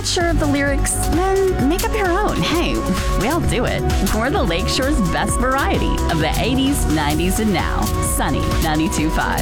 Not sure of the lyrics? Then make up your own. Hey, we all do it. We're the Lakeshore's best variety of the 80s, 90s, and now. Sunny 92.5.